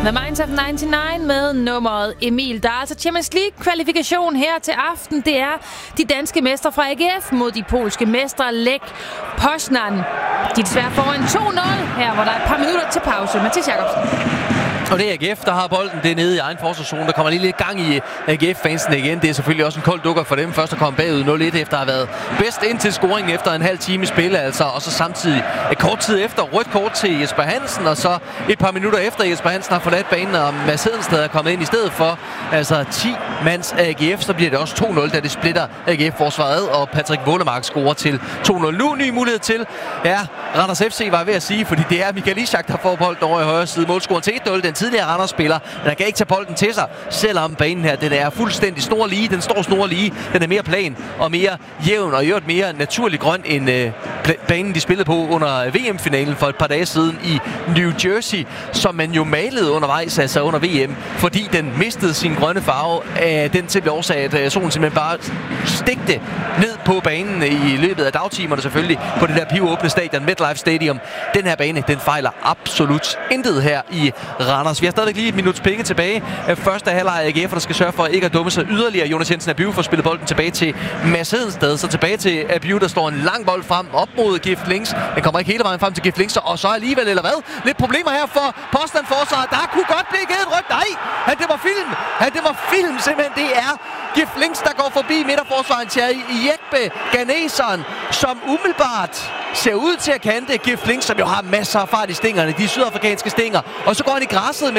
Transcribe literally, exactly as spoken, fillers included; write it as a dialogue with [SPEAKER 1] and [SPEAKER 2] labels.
[SPEAKER 1] The Minds of nioghalvfems med nummeret Emil. Der er altså Champions League-kvalifikation her til aften. Det er de danske mestre fra A G F mod de polske mestre Lech Poznan. De er desværre foran to nul her, hvor der er et par minutter til pause. Mathias Jacobsen.
[SPEAKER 2] Og det er A G F, der har bolden. Det er nede i egen forsvarszone. Der kommer lige lidt gang i A G F-fansene igen. Det er selvfølgelig også en kold dukker for dem. Først at komme bagud nul et, efter at have været bedst ind til scoringen efter en halv time spil, altså. Og så samtidig et kort tid efter rødt kort til Jesper Hansen. Og så et par minutter efter Jesper Hansen har forladt banen, og Mads Hedenstad er kommet ind i stedet for. Altså ti mands A G F, så bliver det også to nul, da det splitter A G F-forsvaret. Og Patrick Wålemark scorer til to nul. Nu ny mulighed til, ja, Randers F C var ved at sige, fordi det er Michael Ishak, der får bolden over i højre side. Målscoren til et nul. Den tidligere Randers-spiller, men han kan ikke tage bolden til sig, selvom banen her, den er fuldstændig snorlige. Den står snorlige. Den er mere plan og mere jævn, og i øvrigt mere naturlig grøn end øh, banen, de spillede på under V M-finalen for et par dage siden i New Jersey, som man jo malede undervejs, altså under V M, fordi den mistede sin grønne farve af den simple årsag, at øh, solen simpelthen bare stegte ned på banen i løbet af dagtimerne selvfølgelig, på det der pivåbne stadion, MetLife Stadium. Den her bane, den fejler absolut intet her i Randers. Vi har stadigvæk lige et minuts penge tilbage. Første halvleg af A G F, der skal sørge for ikke at dumme sig yderligere. Jonas Jensen Abiu får spillet bolden tilbage til Mads Hedenstad. Så tilbage til Abiu, der står en lang bold frem op mod Gift Links. Den kommer ikke hele vejen frem til Gift Links, og så alligevel, eller hvad? Lidt problemer her for Poznan forsvaret. Der kunne godt blive givet et rødt. Nej, at det var film. At det var film, simpelthen. Det er Gift Links, der går forbi midterforsvaren til Jekbe Ganeseren, som umiddelbart ser ud til at kante Gift Links, som jo har masser af fart i stingerne. De sydafrikanske stinger. Og så går han i græsset med